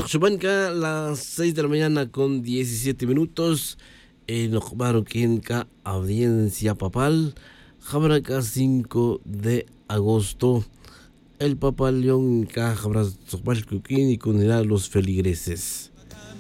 Chupanca, las 6 de la mañana con 17 minutos. Nokbaro Kenka, audiencia papal. Jabraca 5 de agosto. El Papa León Ka Jabras Sokbal Kukin y con los feligreses.